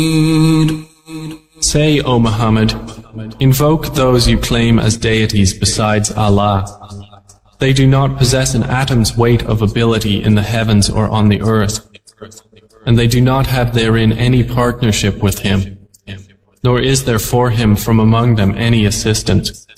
Say, O Muhammad, invoke those you claim as deities besides Allah. They do not possess an atom's weight of ability in the heavens or on the earth, and they do not have therein any partnership with Him, nor is there for Him from among them any assistant.